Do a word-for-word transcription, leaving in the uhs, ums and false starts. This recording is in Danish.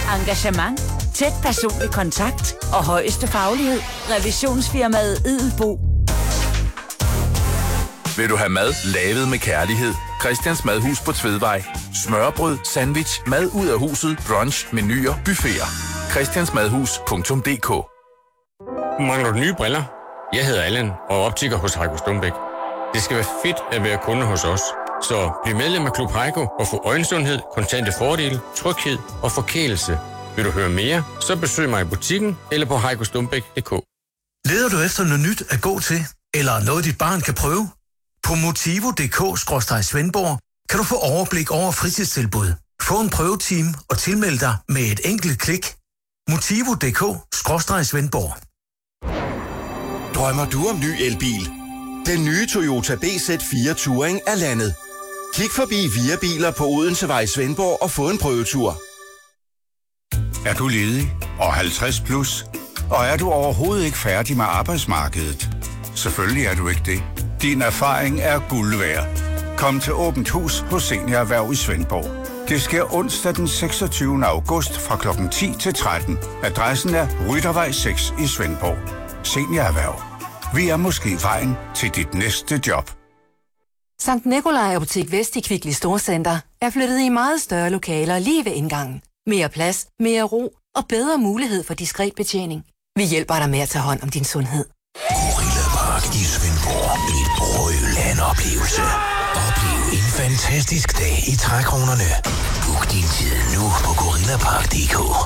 Engagement, tæt personlig kontakt og højeste faglighed. Revisionsfirmaet Edelbo. Vil du have mad lavet med kærlighed? Christians Madhus på Tvedvej. Smørbrød, sandwich, mad ud af huset, brunch, menuer, buffeter. christiansmadhus punktum d k. Mangler du nye briller? Jeg hedder Allan og er optiker hos Heiko Stumbæk. Det skal være fedt at være kunde hos os. Så bliv medlem af Klub Heiko og få øjensundhed, kontante fordele, tryghed og forkælelse. Vil du høre mere, så besøg mig i butikken eller på heiko stumbæk punktum d k. Leder du efter noget nyt at gå til? Eller noget, dit barn kan prøve? På motivo punktum d k skråstreg svendborg kan du få overblik over fritidstilbud. Få en prøvetime og tilmelde dig med et enkelt klik. motivo punktum d k skråstreg svendborg. Drømmer du om ny elbil? Den nye Toyota B Z fire Touring er landet. Kig forbi Via Biler på Odensevej i Svendborg og få en prøvetur. Er du ledig og halvtreds plus? Og er du overhovedet ikke færdig med arbejdsmarkedet? Selvfølgelig er du ikke det. Din erfaring er guld værd. Kom til Åbent Hus hos Senior Erhverv i Svendborg. Det sker onsdag den seksogtyvende august fra klokken ti til tretten. Adressen er Ryttervej seks i Svendborg. Senior Erhverv. Vi er måske vejen til dit næste job. Sankt Nikolaj Apotek Vest i Kvickly Storcenter er flyttet i meget større lokaler lige ved indgangen. Mere plads, mere ro og bedre mulighed for diskret betjening. Vi hjælper dig med at tage hånd om din sundhed. Gorilla Park i Svendborg. Et brøl af en oplevelse. Oplev en fantastisk dag i trækronerne. Book din tid nu på gorilla park punktum d k.